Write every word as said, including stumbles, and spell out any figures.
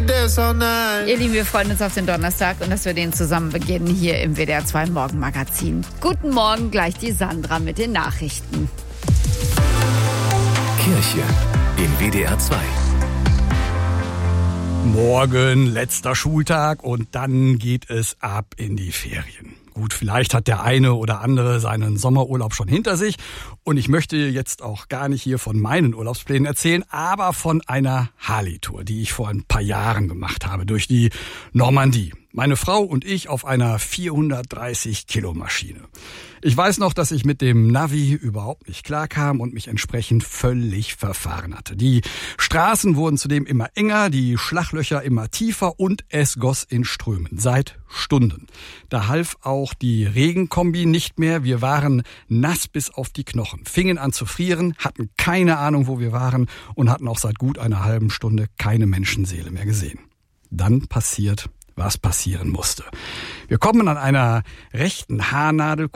dance all night. Ihr Lieben, wir freuen uns auf den Donnerstag und dass wir den zusammen beginnen hier im W D R zwei Morgenmagazin. Guten Morgen, gleich die Sandra mit den Nachrichten. Kirche in W D R zwei. Morgen, letzter Schultag und dann geht es ab in die Ferien. Gut, vielleicht hat der eine oder andere seinen Sommerurlaub schon hinter sich und ich möchte jetzt auch gar nicht hier von meinen Urlaubsplänen erzählen, aber von einer Harley-Tour, die ich vor ein paar Jahren gemacht habe durch die Normandie. Meine Frau und ich auf einer vierhundertdreißig Kilo Maschine. Ich weiß noch, dass ich mit dem Navi überhaupt nicht klarkam und mich entsprechend völlig verfahren hatte. Die Straßen wurden zudem immer enger, die Schlaglöcher immer tiefer und es goss in Strömen seit Stunden. Da half auch die Regenkombi nicht mehr. Wir waren nass bis auf die Knochen, fingen an zu frieren, hatten keine Ahnung, wo wir waren und hatten auch seit gut einer halben Stunde keine Menschenseele mehr gesehen. Dann passiert was passieren musste. Wir kommen an einer rechten Haarnadel